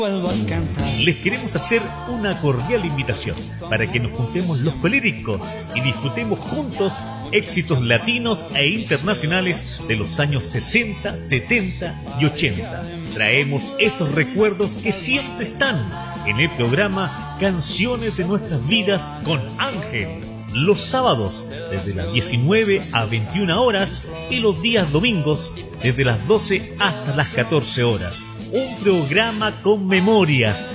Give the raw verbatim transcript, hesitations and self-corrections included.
Les queremos hacer una cordial invitación para que nos juntemos los colíricos y disfrutemos juntos éxitos latinos e internacionales de los años sesenta, setenta y ochenta. Traemos esos recuerdos que siempre están en el programa Canciones de Nuestras Vidas con Ángel. Los sábados desde las diecinueve a veintiuna horas y los días domingos desde las doce hasta las catorce horas. Un programa con memorias